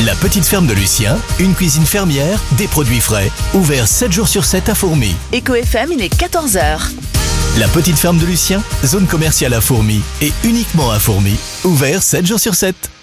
La petite ferme de Lucien, une cuisine fermière, des produits frais, ouvert 7 jours sur 7 à Fourmies. Éco FM, il est 14h. La petite ferme de Lucien, zone commerciale à Fourmies et uniquement à Fourmies, ouvert 7 jours sur 7.